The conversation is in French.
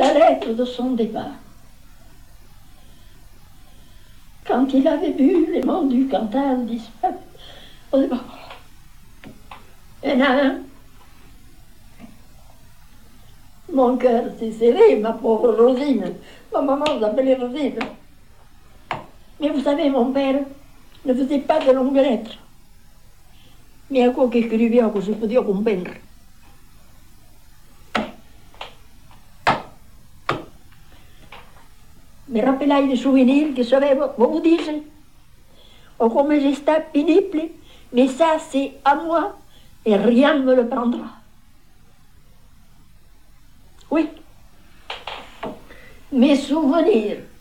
la lettre de son départ. Quand il avait bu les mots du Cantal disparu au départ. Il y en a un. Mon cœur s'est serré, ma pauvre Rosine. Ma maman s'appelait Rosine. Mais vous savez, mon père ne faisait pas de longues lettres. Mais à quoi qu'écrivait, que je pouvais comprendre. Me rappelai des souvenirs que je vais vous dire. Oh, comme j'étais pénible, mais ça c'est à moi et rien ne me le prendra. Oui, mes souvenirs